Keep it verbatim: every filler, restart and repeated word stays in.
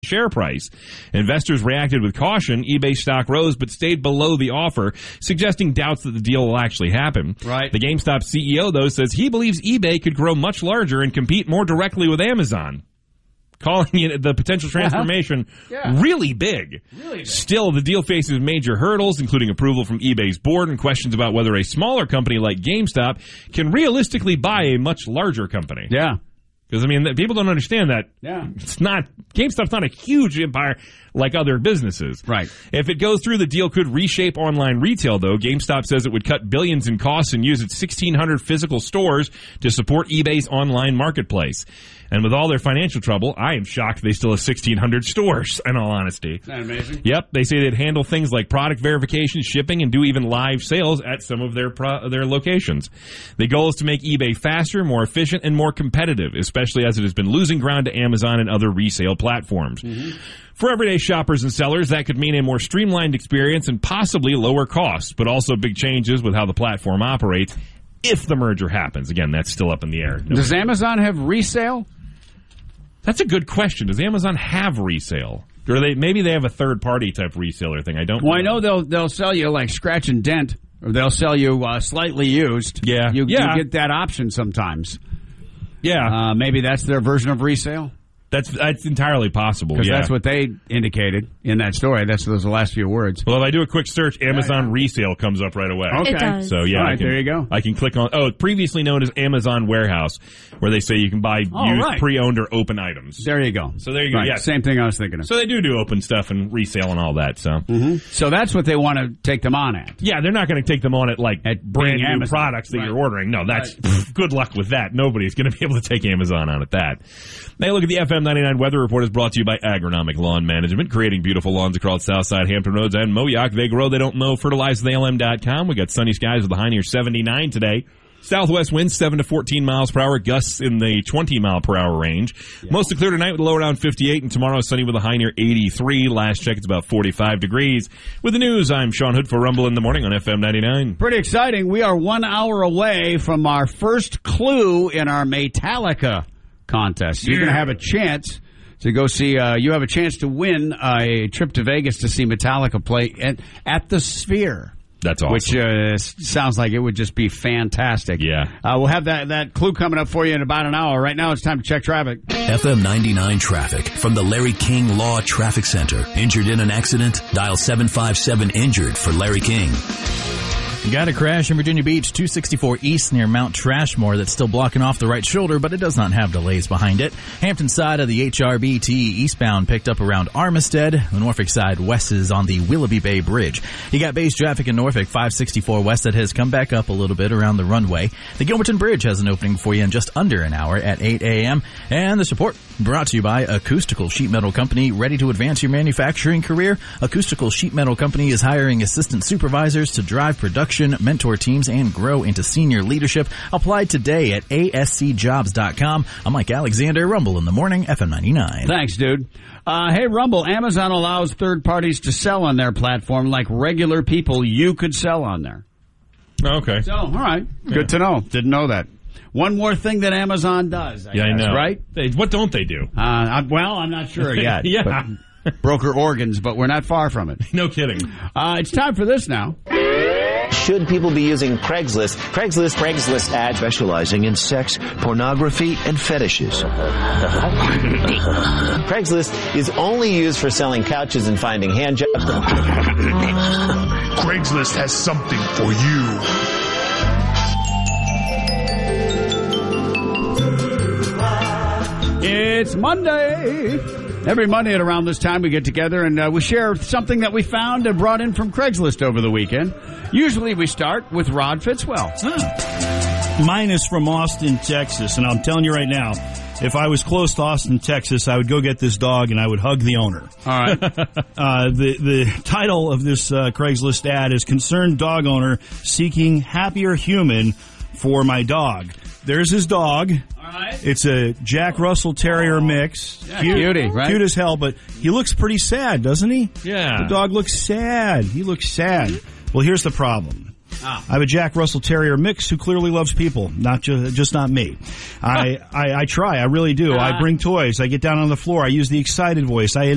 share price. Investors reacted with caution. eBay stock rose but stayed below the offer, suggesting doubts that the deal will actually happen. Right. The GameStop C E O, though, says he believes eBay could grow much larger and compete more directly with Amazon, calling it the potential transformation uh-huh. yeah. really big. Really big. Still, the deal faces major hurdles, including approval from eBay's board and questions about whether a smaller company like GameStop can realistically buy a much larger company. Yeah. Because, I mean, people don't understand that. Yeah. It's not, GameStop's not a huge empire like other businesses. Right. If it goes through, the deal could reshape online retail, though. GameStop says it would cut billions in costs and use its sixteen hundred physical stores to support eBay's online marketplace. And with all their financial trouble, I am shocked they still have sixteen hundred stores, in all honesty. Isn't that amazing? Yep. They say they'd handle things like product verification, shipping, and do even live sales at some of their pro- their locations. The goal is to make eBay faster, more efficient, and more competitive, especially as it has been losing ground to Amazon and other resale platforms. Mm-hmm. For everyday shoppers and sellers, that could mean a more streamlined experience and possibly lower costs, but also big changes with how the platform operates if the merger happens. Again, that's still up in the air. Does Amazon have resale? That's a good question. Does Amazon have resale? Or they maybe they have a third-party type reseller thing. I don't Well, know. I know they'll they'll sell you like scratch and dent, or they'll sell you uh, slightly used. Yeah. You, yeah. you get that option sometimes. Yeah. Uh, maybe that's their version of resale. That's that's entirely possible. Because yeah. that's what they indicated in that story. That's those are the last few words. Well, if I do a quick search, Amazon yeah. resale comes up right away. Okay. It does. So, yeah. All right, I can, there you go. I can click on, oh, previously known as Amazon Warehouse, where they say you can buy Oh, used, right. pre-owned, or open items. There you go. So there you go, Right. yeah. Same thing I was thinking of. So they do do open stuff and resale and all that, so. Mm-hmm. So that's what they want to take them on at. Yeah, they're not going to take them on at, like, At brand being new Amazon. products that Right. you're ordering. No, that's, Right. pff, good luck with that. Nobody's going to be able to take Amazon on at that. Now, look at the F M ninety-nine weather report is brought to you by Agronomic Lawn Management, creating beautiful lawns across Southside, Hampton Roads, and Moyock. They grow, they don't mow. Fertilize with A L M dot com. We got sunny skies with a high near seventy-nine today. Southwest winds seven to fourteen miles per hour, gusts in the twenty mile per hour range. Yeah. Mostly clear tonight with a low around fifty-eight, and tomorrow sunny with a high near eighty-three. Last check, it's about forty-five degrees. With the news, I'm Sean Hood for Rumble in the Morning on F M ninety-nine. Pretty exciting. We are one hour away from our first clue in our Metallica contest. You're yeah. going to have a chance to go see, uh, you have a chance to win a trip to Vegas to see Metallica play at, at the Sphere. That's awesome. Which uh, sounds like it would just be fantastic. Yeah. Uh, we'll have that, that clue coming up for you in about an hour. Right now, it's time to check traffic. F M ninety-nine traffic from the Larry King Law Traffic Center. Injured in an accident? Dial seven five seven injured for Larry King. Got a crash in Virginia Beach, two sixty-four East near Mount Trashmore that's still blocking off the right shoulder, but it does not have delays behind it. Hampton side of the H R B T eastbound picked up around Armistead. The Norfolk side west is on the Willoughby Bay Bridge. You got base traffic in Norfolk, five sixty-four west that has come back up a little bit around the runway. The Gilmerton Bridge has an opening for you in just under an hour at eight a.m. And this report brought to you by Acoustical Sheet Metal Company. Ready to advance your manufacturing career? Acoustical Sheet Metal Company is hiring assistant supervisors to drive production, mentor teams, and grow into senior leadership. Apply today at A S C jobs dot com. I'm Mike Alexander, Rumble in the Morning, F M ninety-nine. Thanks, dude. Uh, hey, Rumble, Amazon allows third parties to sell on their platform like regular people you could sell on there. Okay. So, all right. Good yeah. to know. Didn't know that. One more thing that Amazon does, I yeah, guess, I know. right? They, what don't they do? Uh, I, well, I'm not sure yet. yeah. But broker organs, but we're not far from it. No kidding. Uh, it's time for this now. Should people be using Craigslist? Craigslist, Craigslist ads specializing in sex, pornography, and fetishes. Craigslist is only used for selling couches and finding hand jobs. Craigslist has something for you. It's Monday. Every Monday at around this time we get together and uh, we share something that we found and brought in from Craigslist over the weekend. Usually we start with Rod Fitzwell. Huh. Mine is from Austin, Texas, and I'm telling you right now, if I was close to Austin, Texas, I would go get this dog and I would hug the owner. All right. uh, the, the title of this uh, Craigslist ad is Concerned Dog Owner Seeking Happier Human for My Dog. There's his dog. All right. It's a Jack Russell Terrier mix. Yeah, cute, cutie, right? Cute as hell, but he looks pretty sad, doesn't he? Yeah. The dog looks sad. He looks sad. Well, here's the problem. Ah. I have a Jack Russell Terrier mix who clearly loves people, not just just not me. I, I I try, I really do. Ah. I bring toys. I get down on the floor. I use the excited voice. I